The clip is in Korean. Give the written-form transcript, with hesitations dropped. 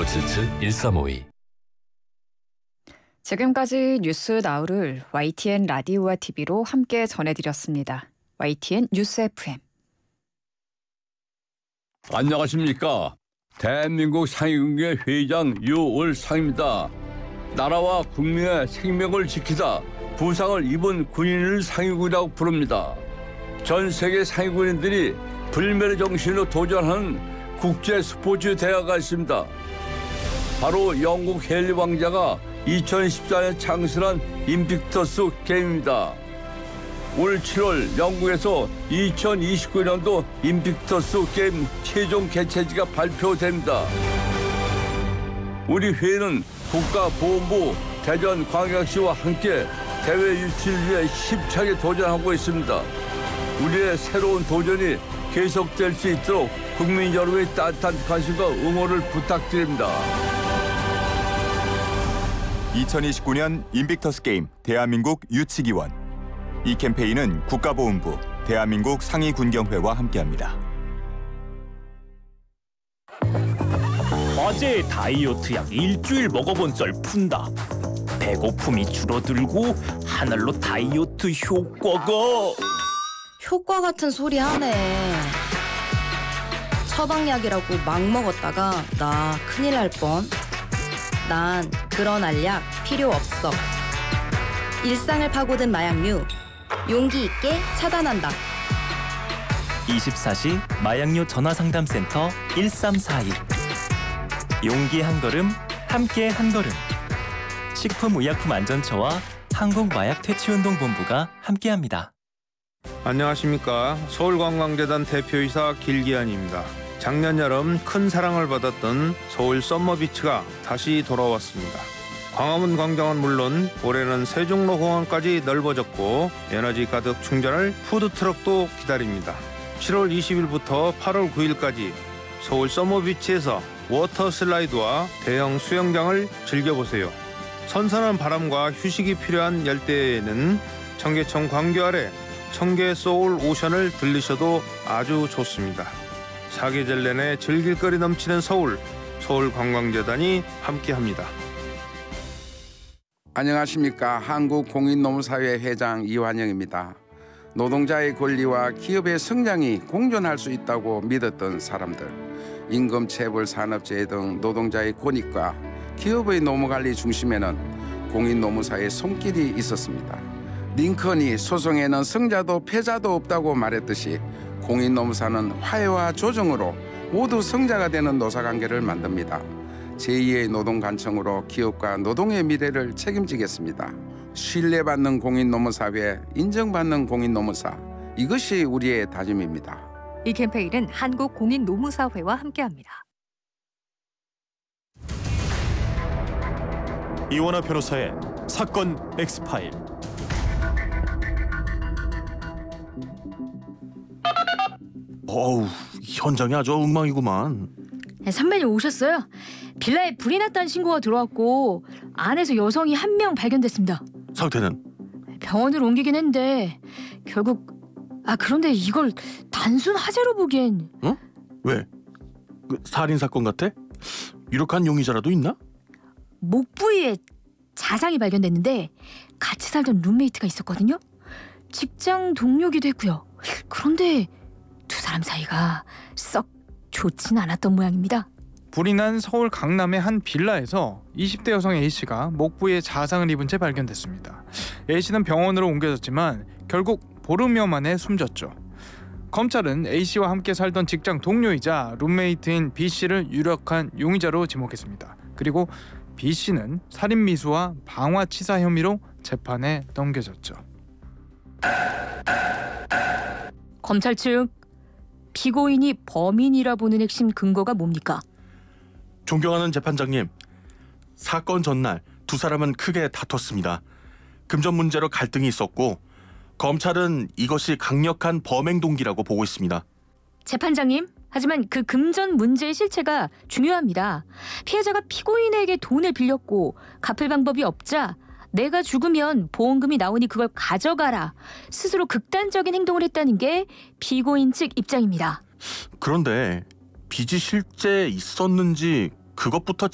1577-1352. 지금까지 뉴스 나우를 YTN 라디오와 TV로 함께 전해드렸습니다. YTN 뉴스 FM. 안녕하십니까. 대한민국 상위군계 회장 유월상입니다. 나라와 국민의 생명을 지키다 부상을 입은 군인을 상위군이라고 부릅니다. 전 세계 상위군인들이 불멸의 정신으로 도전하는 국제 스포츠 대회가 있습니다. 바로 영국 헨리 왕자가 2014년 창설한 인빅터스 게임입니다. 올 7월 영국에서 2029년도 인빅터스 게임 최종 개최지가 발표됩니다. 우리 회는 국가보훈부 대전광역시와 함께 대회 유치를 위해 힘차게 도전하고 있습니다. 우리의 새로운 도전이 계속될 수 있도록 국민 여러분의 따뜻한 관심과 응원을 부탁드립니다. 2029년 인빅터스 게임 대한민국 유치기원. 이 캠페인은 국가보훈부, 대한민국 상위군경회와 함께합니다. 어제 다이어트 약 일주일 먹어본 썰 푼다. 배고픔이 줄어들고 하늘로 다이어트 효과 같은 소리 하네. 처방약이라고 막 먹었다가 나 큰일 날 뻔. 난 그런 알약 필요 없어. 일상을 파고든 마약류 용기 있게 차단한다. 24시 마약류 전화상담센터 1342. 용기 한 걸음, 함께 한 걸음. 식품의약품안전처와 한국마약퇴치운동본부가 함께합니다. 안녕하십니까. 서울관광재단 대표이사 길기안입니다. 작년 여름 큰 사랑을 받았던 서울 썸머비치가 다시 돌아왔습니다. 광화문 광장은 물론 올해는 세종로공원까지 넓어졌고 에너지 가득 충전할 푸드트럭도 기다립니다. 7월 20일부터 8월 9일까지 서울 썸머비치에서 워터슬라이드와 대형 수영장을 즐겨보세요. 선선한 바람과 휴식이 필요한 열대에는 청계천 광교 아래 청계 소울 오션을 들리셔도 아주 좋습니다. 사계절 내내 즐길 거리 넘치는 서울관광재단이 함께합니다. 안녕하십니까. 한국공인노무사회 회장 이완영입니다. 노동자의 권리와 기업의 성장이 공존할 수 있다고 믿었던 사람들, 임금체불 산업재해 등 노동자의 권익과 기업의 노무관리 중심에는 공인노무사의 손길이 있었습니다. 링컨이 소송에는 승자도 패자도 없다고 말했듯이 공인노무사는 화해와 조정으로 모두 성자가 되는 노사관계를 만듭니다. 제2의 노동관청으로 기업과 노동의 미래를 책임지겠습니다. 신뢰받는 공인노무사회, 인정받는 공인노무사, 이것이 우리의 다짐입니다. 이 캠페인은 한국공인노무사회와 함께합니다. 이원화 변호사의 사건 X파일. 어우, 현장이 아주 엉망이구만. 선배님 오셨어요? 빌라에 불이 났다는 신고가 들어왔고 안에서 여성이 한 명 발견됐습니다. 상태는? 병원으로 옮기긴 했는데 결국 그런데 이걸 단순 화재로 보기엔. 어? 왜? 살인 사건 같아? 유력한 용의자라도 있나? 목 부위에 자상이 발견됐는데 같이 살던 룸메이트가 있었거든요. 직장 동료기도 했고요. 그런데 두 사람 사이가 썩 좋진 않았던 모양입니다. 불이 난 서울 강남의 한 빌라에서 20대 여성 A씨가 목 부위에 자상을 입은 채 발견됐습니다. A씨는 병원으로 옮겨졌지만 결국 보름여 만에 숨졌죠. 검찰은 A씨와 함께 살던 직장 동료이자 룸메이트인 B씨를 유력한 용의자로 지목했습니다. 그리고 B씨는 살인미수와 방화치사 혐의로 재판에 넘겨졌죠. 검찰 측 피고인이 범인이라 보는 핵심 근거가 뭡니까? 존경하는 재판장님, 사건 전날 두 사람은 크게 다퉜습니다. 금전 문제로 갈등이 있었고 검찰은 이것이 강력한 범행 동기라고 보고 있습니다. 재판장님, 하지만 그 금전 문제의 실체가 중요합니다. 피해자가 피고인에게 돈을 빌렸고 갚을 방법이 없자 내가 죽으면 보험금이 나오니 그걸 가져가라, 스스로 극단적인 행동을 했다는 게 피고인 측 입장입니다. 그런데 빚이 실제 있었는지 그것부터